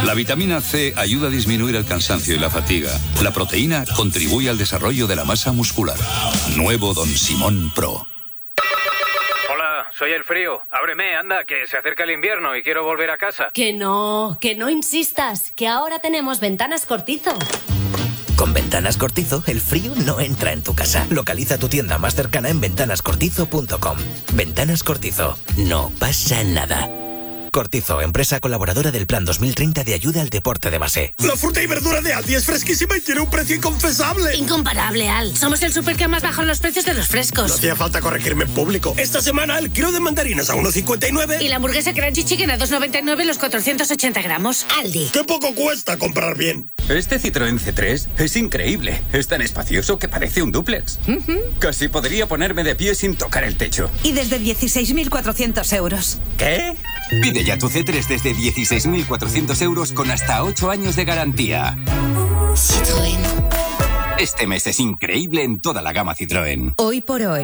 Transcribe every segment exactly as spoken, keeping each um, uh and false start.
La vitamina C ayuda a disminuir el cansancio y la fatiga. La proteína contribuye al desarrollo de la masa muscular. Nuevo Don Simón Pro. Hola, soy el frío. Ábreme, anda, que se acerca el invierno y quiero volver a casa. Que no, que no insistas, que ahora tenemos Ventanas Cortizo. Con Ventanas Cortizo, el frío no entra en tu casa. Localiza tu tienda más cercana en ventanas cortizo punto com. Ventanas Cortizo. No pasa nada. Cortizo, empresa colaboradora del Plan dos mil treinta de ayuda al deporte de base. La fruta y verdura de Aldi es fresquísima y tiene un precio inconfesable. Incomparable, Al. Somos el súper que más baja los precios de los frescos. No hacía falta corregirme en público. Esta semana el kilo de mandarinas a uno cincuenta y nueve. Y la hamburguesa Crunchy Chicken a dos noventa y nueve los cuatrocientos ochenta gramos. Aldi. ¡Qué poco cuesta comprar bien! Este Citroën C tres es increíble. Es tan espacioso que parece un dúplex. Uh-huh. Casi podría ponerme de pie sin tocar el techo. Y desde dieciséis mil cuatrocientos euros. ¿Qué? Pide ya tu C tres desde dieciséis mil cuatrocientos euros con hasta ocho años de garantía. Citroën. Este mes es increíble en toda la gama Citroën. Hoy por hoy.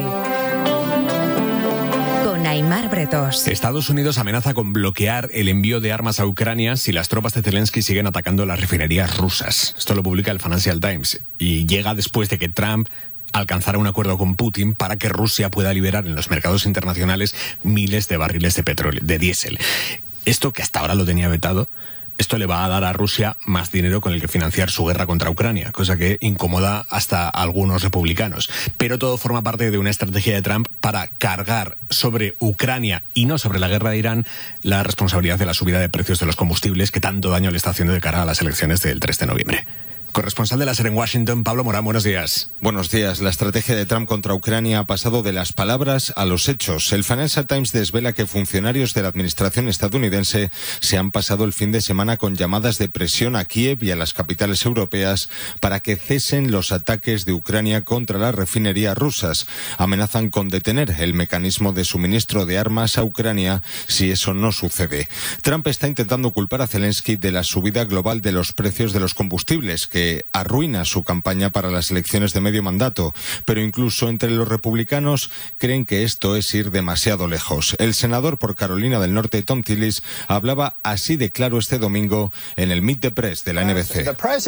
Con Aimar Bretos. Estados Unidos amenaza con bloquear el envío de armas a Ucrania si las tropas de Zelensky siguen atacando las refinerías rusas. Esto lo publica el Financial Times y llega después de que Trump alcanzara un acuerdo con Putin para que Rusia pueda liberar en los mercados internacionales miles de barriles de petróleo, de diésel. Esto, que hasta ahora lo tenía vetado, esto le va a dar a Rusia más dinero con el que financiar su guerra contra Ucrania, cosa que incomoda hasta a algunos republicanos. Pero todo forma parte de una estrategia de Trump para cargar sobre Ucrania y no sobre la guerra de Irán la responsabilidad de la subida de precios de los combustibles que tanto daño le está haciendo de cara a las elecciones del tres de noviembre. Corresponsal de la SER en Washington, Pablo Morán, buenos días. Buenos días. La estrategia de Trump contra Ucrania ha pasado de las palabras a los hechos. El Financial Times desvela que funcionarios de la administración estadounidense se han pasado el fin de semana con llamadas de presión a Kiev y a las capitales europeas para que cesen los ataques de Ucrania contra las refinerías rusas. Amenazan con detener el mecanismo de suministro de armas a Ucrania si eso no sucede. Trump está intentando culpar a Zelensky de la subida global de los precios de los combustibles, que arruina su campaña para las elecciones de medio mandato, pero incluso entre los republicanos creen que esto es ir demasiado lejos. El senador por Carolina del Norte, Thom Tillis, hablaba así de claro este domingo en el Meet the Press de la N B C.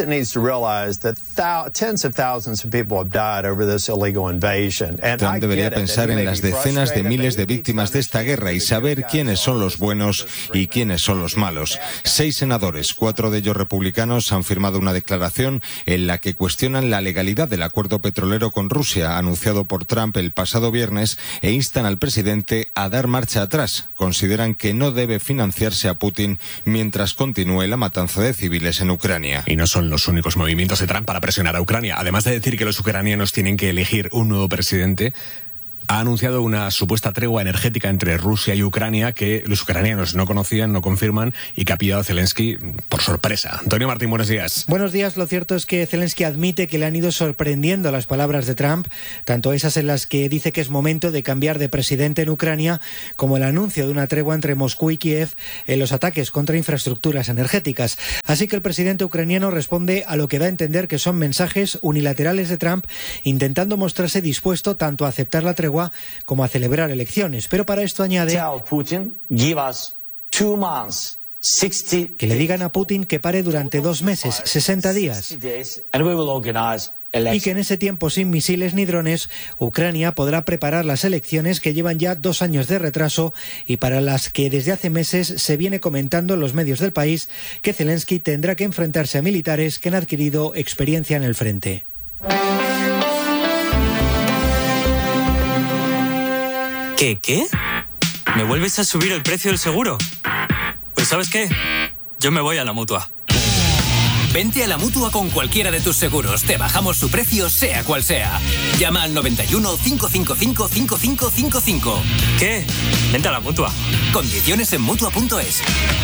Trump debería pensar en las decenas de miles de víctimas de esta guerra y saber quiénes son los buenos y quiénes son los malos. Seis senadores, cuatro de ellos republicanos, han firmado una declaración en la que cuestionan la legalidad del acuerdo petrolero con Rusia anunciado por Trump el pasado viernes e instan al presidente a dar marcha atrás. Consideran que no debe financiarse a Putin mientras continúe la matanza de civiles en Ucrania. Y no son los únicos movimientos de Trump para presionar a Ucrania. Además de decir que los ucranianos tienen que elegir un nuevo presidente, ha anunciado una supuesta tregua energética entre Rusia y Ucrania que los ucranianos no conocían, no confirman y que ha pillado a Zelensky por sorpresa. Antonio Martín, buenos días. Buenos días. Lo cierto es que Zelensky admite que le han ido sorprendiendo las palabras de Trump, tanto esas en las que dice que es momento de cambiar de presidente en Ucrania, como el anuncio de una tregua entre Moscú y Kiev en los ataques contra infraestructuras energéticas. Así que el presidente ucraniano responde a lo que da a entender que son mensajes unilaterales de Trump, intentando mostrarse dispuesto tanto a aceptar la tregua como a celebrar elecciones. Pero para esto añade que le digan a Putin que pare durante dos meses, sesenta días, y que en ese tiempo, sin misiles ni drones, Ucrania podrá preparar las elecciones que llevan ya dos años de retraso y para las que desde hace meses se viene comentando en los medios del país que Zelensky tendrá que enfrentarse a militares que han adquirido experiencia en el frente. ¿Qué, qué? ¿Me vuelves a subir el precio del seguro? Pues ¿sabes qué? Yo me voy a la Mutua. Vente a la Mutua con cualquiera de tus seguros. Te bajamos su precio, sea cual sea. Llama al noventa y uno, cinco cinco cinco, cinco cinco cinco cinco. ¿Qué? Vente a la Mutua. Condiciones en Mutua punto es.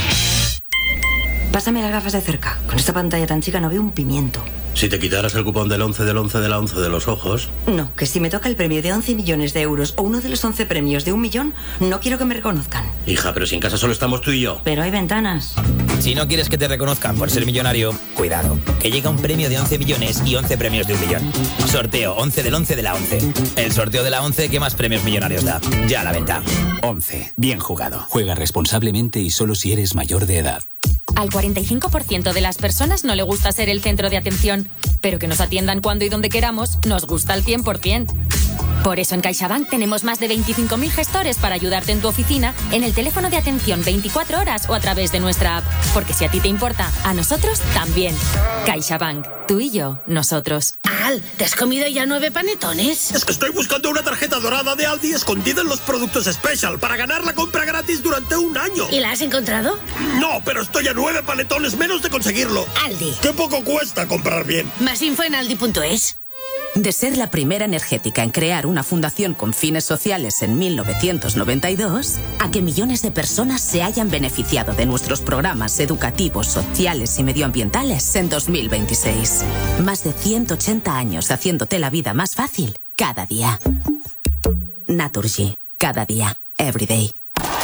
Pásame las gafas de cerca. Con esta pantalla tan chica no veo un pimiento. Si te quitaras el cupón del once del once de la once de los ojos... No, que si me toca el premio de once millones de euros o uno de los once premios de un millón, no quiero que me reconozcan. Hija, pero si en casa solo estamos tú y yo. Pero hay ventanas. Si no quieres que te reconozcan por ser millonario, cuidado, que llega un premio de once millones y once premios de un millón. Sorteo once del once de la once. El sorteo de la once que más premios millonarios da. Ya a la venta. once. Bien jugado. Juega responsablemente y solo si eres mayor de edad. Al cuarenta y cinco por ciento de las personas no le gusta ser el centro de atención, pero que nos atiendan cuando y donde queramos nos gusta al cien por ciento. Por eso en CaixaBank tenemos más de veinticinco mil gestores para ayudarte en tu oficina, en el teléfono de atención veinticuatro horas o a través de nuestra app. Porque si a ti te importa, a nosotros también. CaixaBank. Tú y yo, nosotros. Al, ¿te has comido ya nueve panetones? Es que estoy buscando una tarjeta dorada de Aldi escondida en los productos Special para ganar la compra gratis durante un año. ¿Y la has encontrado? No, pero estoy a nueve panetones menos de conseguirlo. Aldi. Qué poco cuesta comprar bien. Más info en aldi punto es. De ser la primera energética en crear una fundación con fines sociales en mil novecientos noventa y dos, a que millones de personas se hayan beneficiado de nuestros programas educativos, sociales y medioambientales en dos mil veintiséis. Más de ciento ochenta años haciéndote la vida más fácil cada día. Naturgy. Cada día. Every day.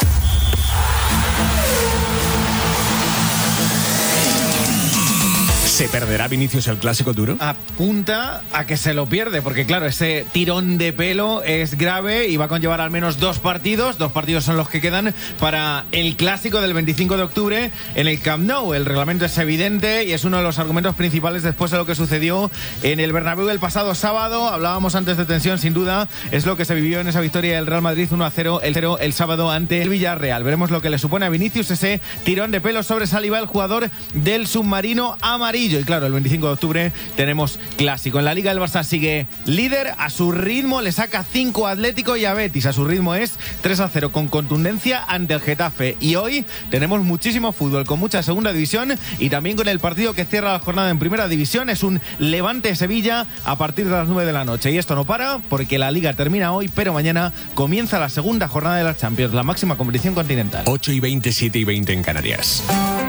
¿Se perderá Vinicius el clásico duro? Apunta a que se lo pierde, porque claro, ese tirón de pelo es grave y va a conllevar al menos dos partidos. Dos partidos son los que quedan para el clásico del veinticinco de octubre en el Camp Nou. El reglamento es evidente y es uno de los argumentos principales después de lo que sucedió en el Bernabéu el pasado sábado. Hablábamos antes de tensión, sin duda, es lo que se vivió en esa victoria del Real Madrid uno a cero el, cero el sábado ante el Villarreal. Veremos lo que le supone a Vinicius ese tirón de pelo sobre Saliba, el jugador del submarino amarillo. Y claro, el veinticinco de octubre tenemos clásico. En la Liga el Barça sigue líder, a su ritmo le saca cinco a Atlético y a Betis. A su ritmo es tres a cero con contundencia ante el Getafe. Y hoy tenemos muchísimo fútbol, con mucha segunda división y también con el partido que cierra la jornada en primera división. Es un Levante-Sevilla a partir de las nueve de la noche. Y esto no para porque la Liga termina hoy, pero mañana comienza la segunda jornada de la Champions, la máxima competición continental. ocho y veinte, siete y veinte en Canarias.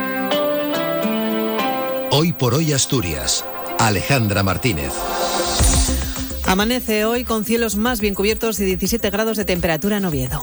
Hoy por hoy Asturias. Alejandra Martínez. Amanece hoy con cielos más bien cubiertos y diecisiete grados de temperatura en Oviedo.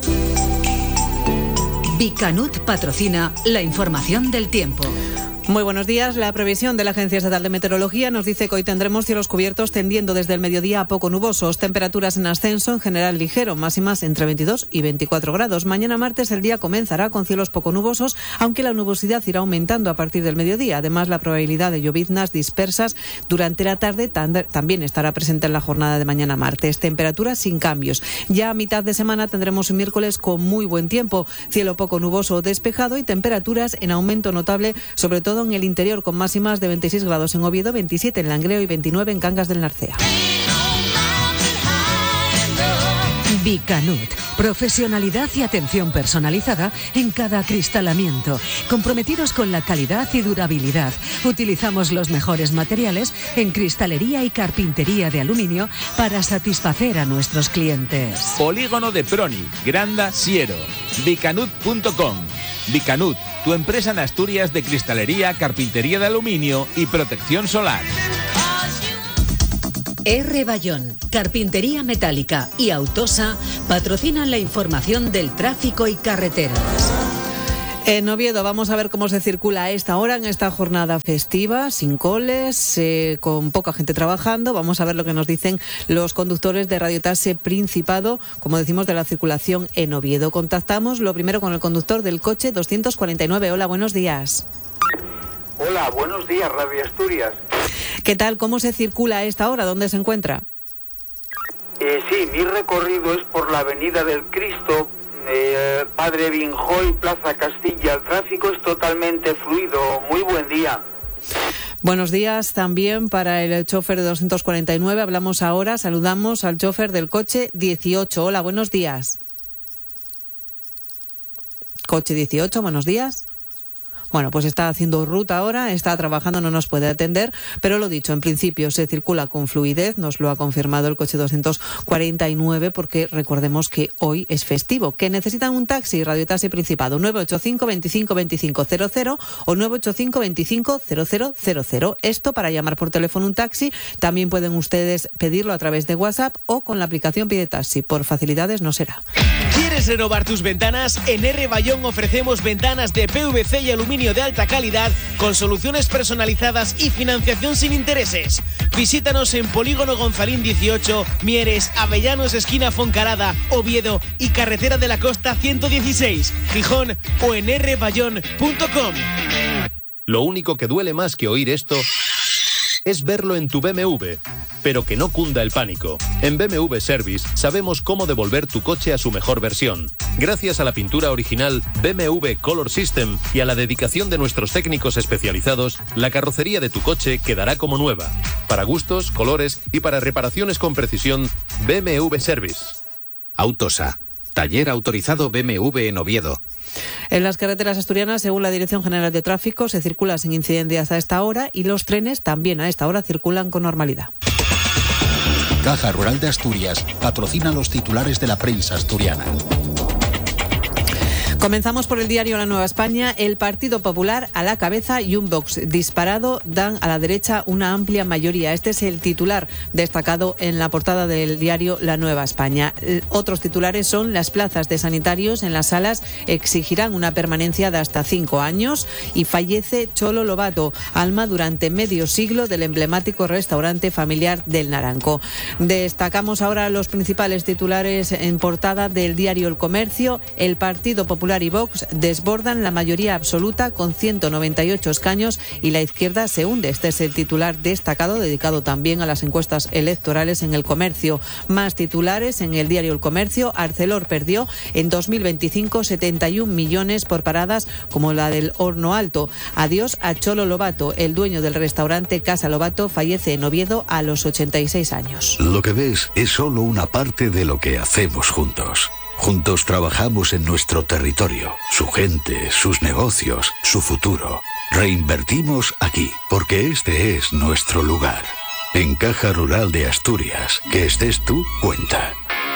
Bicanut patrocina la información del tiempo. Muy buenos días. La previsión de la Agencia Estatal de Meteorología nos dice que hoy tendremos cielos cubiertos tendiendo desde el mediodía a poco nubosos. Temperaturas en ascenso, en general ligero, máximas entre veintidós y veinticuatro grados. Mañana martes el día comenzará con cielos poco nubosos, aunque la nubosidad irá aumentando a partir del mediodía. Además, la probabilidad de lloviznas dispersas durante la tarde también estará presente en la jornada de mañana martes. Temperaturas sin cambios. Ya a mitad de semana tendremos un miércoles con muy buen tiempo. Cielo poco nuboso o despejado y temperaturas en aumento notable, sobre todo en el interior, con máximas de veintiséis grados en Oviedo, veintisiete en Langreo y veintinueve en Cangas del Narcea. Bicanut. Profesionalidad y atención personalizada en cada acristalamiento. Comprometidos con la calidad y durabilidad. Utilizamos los mejores materiales en cristalería y carpintería de aluminio para satisfacer a nuestros clientes. Polígono de Proni, Granda, Siero. Bicanut punto com. Bicanut, tu empresa en Asturias de cristalería, carpintería de aluminio y protección solar. R. Bayón, Carpintería Metálica y Autosa patrocinan la información del tráfico y carreteras. En Oviedo vamos a ver cómo se circula a esta hora en esta jornada festiva, sin coles, eh, con poca gente trabajando. Vamos a ver lo que nos dicen los conductores de Radio Taxi Principado, como decimos, de la circulación en Oviedo. Contactamos lo primero con el conductor del coche doscientos cuarenta y nueve. Hola, buenos días. Hola, buenos días, Radio Asturias. ¿Qué tal? ¿Cómo se circula a esta hora? ¿Dónde se encuentra? Eh, sí, mi recorrido es por la Avenida del Cristo, eh, Padre Vinjoy, Plaza Castilla. El tráfico es totalmente fluido. Muy buen día. Buenos días también para el chofer de doscientos cuarenta y nueve. Hablamos ahora, saludamos al chofer del coche dieciocho. Hola, buenos días. Coche dieciocho, buenos días. Bueno, pues está haciendo ruta ahora, está trabajando, no nos puede atender, pero lo dicho, en principio se circula con fluidez, nos lo ha confirmado el coche doscientos cuarenta y nueve, porque recordemos que hoy es festivo. ¿Que necesitan un taxi? Radio Taxi Principado, nueve ocho cinco, veinticinco, veinticinco, cero cero o nueve ocho cinco, veinticinco, cero cero cero cero. Esto para llamar por teléfono un taxi. También pueden ustedes pedirlo a través de WhatsApp o con la aplicación Pide Taxi. Por facilidades no será. ¿Quieres renovar tus ventanas? En R. Bayón ofrecemos ventanas de P V C y aluminio de alta calidad con soluciones personalizadas y financiación sin intereses. Visítanos en Polígono Gonzalín dieciocho, Mieres, Avellanos, esquina Foncarada, Oviedo y Carretera de la Costa ciento dieciséis, Gijón, o en r bayón punto com. Lo único que duele más que oír esto es verlo en tu B M W, pero que no cunda el pánico. En B M W Service sabemos cómo devolver tu coche a su mejor versión. Gracias a la pintura original B M W Color System y a la dedicación de nuestros técnicos especializados, la carrocería de tu coche quedará como nueva. Para gustos, colores y para reparaciones con precisión, B M W Service. Autosa, taller autorizado B M W en Oviedo. En las carreteras asturianas, según la Dirección General de Tráfico, se circula sin incidencias a esta hora y los trenes también a esta hora circulan con normalidad. Caja Rural de Asturias patrocina los titulares de la prensa asturiana. Comenzamos por el diario La Nueva España. El Partido Popular a la cabeza y un Vox disparado dan a la derecha una amplia mayoría. Este es el titular destacado en la portada del diario La Nueva España. Otros titulares son: las plazas de sanitarios en las salas exigirán una permanencia de hasta cinco años, y fallece Cholo Lobato, alma durante medio siglo del emblemático restaurante familiar del Naranco. Destacamos ahora los principales titulares en portada del diario El Comercio. El Partido Popular y Vox desbordan la mayoría absoluta con ciento noventa y ocho escaños y la izquierda se hunde. Este es el titular destacado, dedicado también a las encuestas electorales en El Comercio. Más titulares en el diario El Comercio. Arcelor perdió en dos mil veinticinco setenta y un millones por paradas como la del Horno Alto. Adiós a Cholo Lobato. El dueño del restaurante Casa Lobato fallece en Oviedo a los ochenta y seis años. Lo que ves es solo una parte de lo que hacemos juntos. Juntos trabajamos en nuestro territorio, su gente, sus negocios, su futuro. Reinvertimos aquí, porque este es nuestro lugar. En Caja Rural de Asturias, que estés tú, cuenta.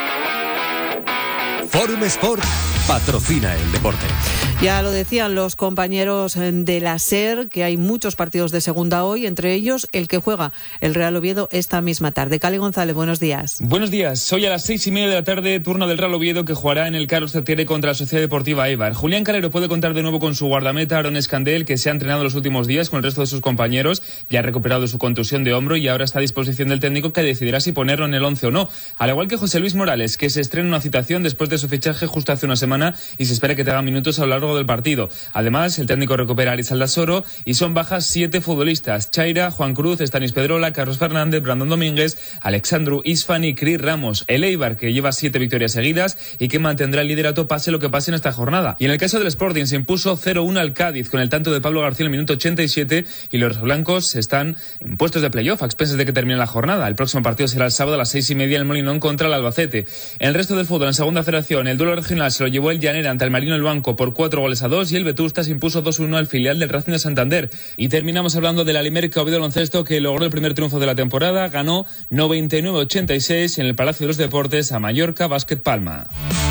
Forum Sport patrocina el deporte. Ya lo decían los compañeros de la SER, que hay muchos partidos de segunda hoy, entre ellos el que juega el Real Oviedo esta misma tarde. Cali González, buenos días. Buenos días. Hoy a las seis y media de la tarde, turno del Real Oviedo, que jugará en el Carlos Tartiere contra la Sociedad Deportiva Eibar. Julián Calero puede contar de nuevo con su guardameta Aaron Escandel, que se ha entrenado los últimos días con el resto de sus compañeros, ya ha recuperado su contusión de hombro y ahora está a disposición del técnico, que decidirá si ponerlo en el once o no. Al igual que José Luis Morales, que se estrena una citación después de su fichaje justo hace una semana y se espera que tenga minutos a lo largo del partido. Además, el técnico recupera a Aris Aldasoro y son bajas siete futbolistas: Chaira, Juan Cruz, Estanis Pedrola, Carlos Fernández, Brandon Domínguez, Alexandru Isfan y Cris Ramos. El Eibar, que lleva siete victorias seguidas y que mantendrá el liderato pase lo que pase en esta jornada. Y en el caso del Sporting, se impuso cero uno al Cádiz con el tanto de Pablo García en el minuto ochenta y siete, y los blancos están en puestos de playoff a expensas de que termine la jornada. El próximo partido será el sábado a las seis y media en el Molinón contra el Albacete. En el resto del fútbol, en segunda federación, el duelo regional se lo llevó el Llanera ante el Marino del Banco por cuatro goles a dos, y el Vetusta se impuso dos uno al filial del Racing de Santander. Y terminamos hablando del Alimerca Oviedo Baloncesto, que logró el primer triunfo de la temporada, ganó noventa y nueve a ochenta y seis en el Palacio de los Deportes a Mallorca Básquet Palma.